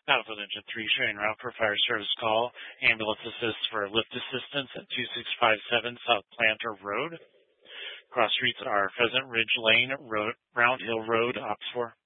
Battlefield Engine 3 showing route for fire service call. Ambulance assist for lift assistance at 2657 South Planter Road. Cross streets are Pheasant Ridge Lane, Round Hill Road, Oxford.